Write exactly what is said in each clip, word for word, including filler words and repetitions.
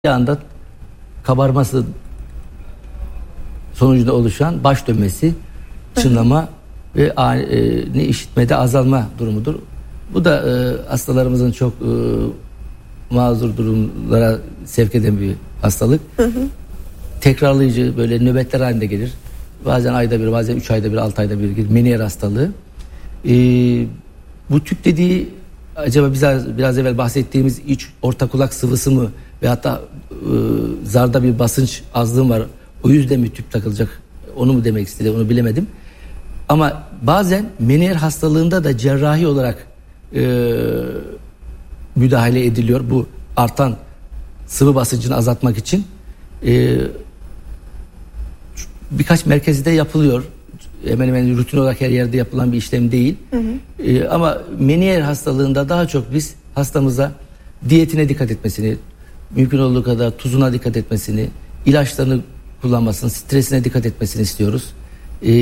bir anda kabarması sonucunda oluşan baş dönmesi, çınlama ve ani işitmede azalma durumudur. Bu da e, hastalarımızın çok e, mazur durumlara sevk eden bir hastalık. Hı hı. Tekrarlayıcı böyle nöbetler halinde gelir. Bazen ayda bir, bazen üç ayda bir, altı ayda bir gelir. Meniyer hastalığı. E, bu tüp dediği acaba biraz, biraz evvel bahsettiğimiz iç orta kulak sıvısı mı ve hatta e, zarda bir basınç azlığı var. O yüzden mi tüp takılacak? Onu mu demek istedi? Onu bilemedim. Ama bazen meniyer hastalığında da cerrahi olarak e, müdahale ediliyor. Bu artan sıvı basıncını azaltmak için e, birkaç merkezde yapılıyor. Hemen hemen rutin olarak her yerde yapılan bir işlem değil. Hı hı. E, ama meniyer hastalığında daha çok biz hastamıza diyetine dikkat etmesini, mümkün olduğu kadar tuzuna dikkat etmesini, ilaçlarını kullanmasını, stresine dikkat etmesini istiyoruz. E,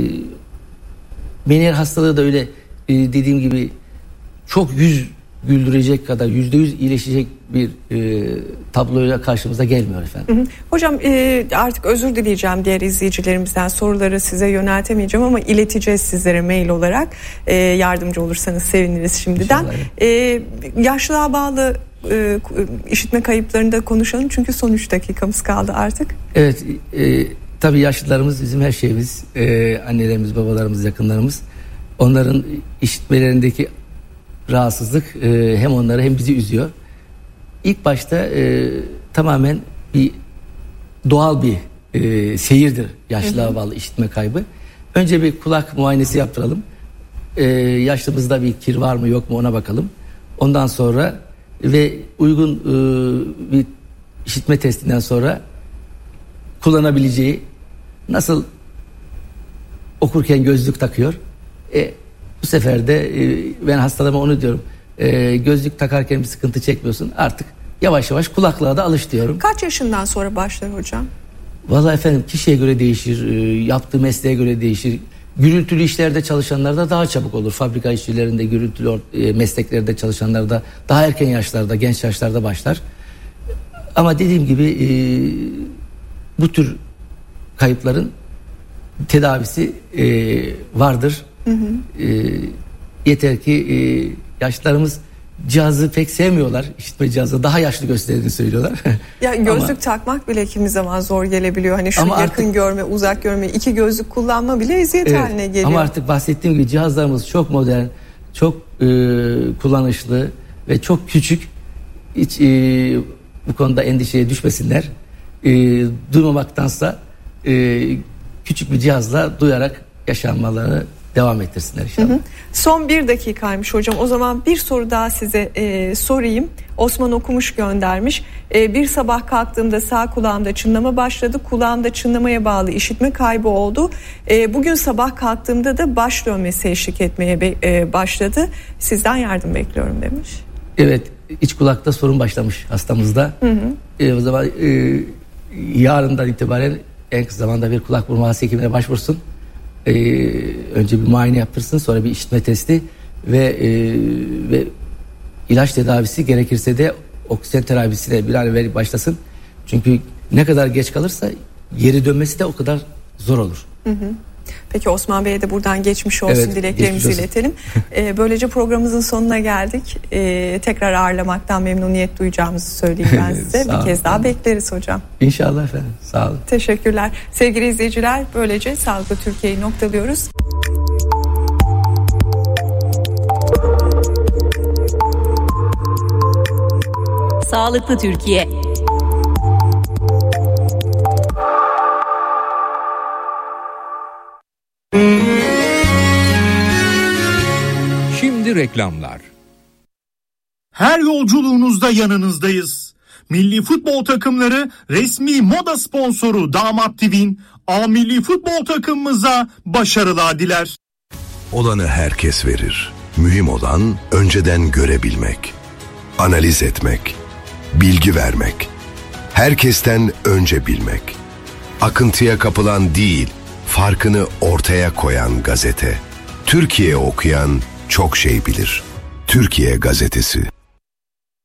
meniyer hastalığı da öyle e, dediğim gibi çok yüz güldürecek kadar, yüzde yüz iyileşecek bir e, tabloyla karşımıza gelmiyor efendim. Hı hı. Hocam e, artık özür dileyeceğim diğer izleyicilerimizden, soruları size yöneltemeyeceğim ama ileteceğiz sizlere mail olarak. E, yardımcı olursanız seviniriz şimdiden. E, yaşlılığa bağlı e, işitme kayıplarını da konuşalım çünkü son üç dakikamız kaldı artık. Evet, e, tabii yaşlılarımız bizim her şeyimiz. E, annelerimiz, babalarımız, yakınlarımız. Onların işitmelerindeki rahatsızlık e, hem onları hem bizi üzüyor. İlk başta e, tamamen bir doğal bir e, seyirdir yaşlılığa bağlı işitme kaybı. Önce bir kulak muayenesi yaptıralım. E, yaşlımızda bir kir var mı yok mu ona bakalım. Ondan sonra ve uygun e, bir işitme testinden sonra kullanabileceği, nasıl okurken gözlük takıyor. E, Bu sefer de e, ben hastalarıma onu diyorum. E, gözlük takarken bir sıkıntı çekmiyorsun. Artık yavaş yavaş kulaklığa da alış diyorum. Kaç yaşından sonra başlar hocam? Vallahi efendim kişiye göre değişir. E, yaptığı mesleğe göre değişir. Gürültülü işlerde çalışanlarda daha çabuk olur. Fabrika işçilerinde, gürültülü e, mesleklerde çalışanlarda daha erken yaşlarda, genç yaşlarda başlar. Ama dediğim gibi e, bu tür kayıpların tedavisi e, vardır. Hı hı. E, yeter ki e, yaşlılarımız cihazı pek sevmiyorlar. İşitme cihazı daha yaşlı gösterdiğini söylüyorlar. Ya gözlük ama, takmak bile kimi zaman zor gelebiliyor. Hani şu yakın artık, görme, uzak görme, iki gözlük kullanma bile eziyet evet, haline geliyor. Ama artık bahsettiğim gibi cihazlarımız çok modern, çok e, kullanışlı ve çok küçük. Hiç e, bu konuda endişeye düşmesinler. E, duymamaktansa e, küçük bir cihazla duyarak yaşanmalarını devam ettirsinler inşallah. Hı hı. Son bir dakikaymış hocam. O zaman bir soru daha size e, sorayım. Osman okumuş göndermiş. E, bir sabah kalktığımda sağ kulağımda çınlama başladı. Kulağımda çınlamaya bağlı işitme kaybı oldu. E, bugün sabah kalktığımda da baş dönmesi eşlik etmeye be, e, başladı. Sizden yardım bekliyorum demiş. Evet, iç kulakta sorun başlamış hastamızda. Hı hı. E, o zaman e, yarından itibaren en kısa zamanda bir kulak burun boğaz hekimine başvursun. Ee, önce bir muayene yaptırsın, sonra bir işitme testi ve e, ve ilaç tedavisi, gerekirse de oksijen tedavisine bir an evvel başlasın. Çünkü ne kadar geç kalırsa geri dönmesi de o kadar zor olur. Hı hı. Peki Osman Bey'e de buradan geçmiş olsun, evet, dileklerimizi geçmiş iletelim. Ee, böylece programımızın sonuna geldik. Ee, tekrar ağırlamaktan memnuniyet duyacağımızı söyleyeyim ben size. Bir kez daha bekleriz hocam. İnşallah efendim. Sağ olun. Teşekkürler. Sevgili izleyiciler, böylece Sağlıklı Türkiye'yi noktalıyoruz. Sağlıklı Türkiye. Şimdi reklamlar. Her yolculuğunuzda yanınızdayız. Milli futbol takımları resmi moda sponsoru Damat T V'nin A Milli futbol takımımıza başarılar diler. Olanı herkes verir. Mühim olan önceden görebilmek, analiz etmek, bilgi vermek, herkesten önce bilmek. Akıntıya kapılan değil, farkını ortaya koyan gazete. Türkiye okuyan çok şey bilir. Türkiye Gazetesi.